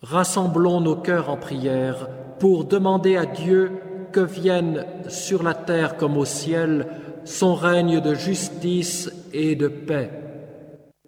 Rassemblons nos cœurs en prière pour demander à Dieu que vienne sur la terre comme au ciel son règne de justice et de paix.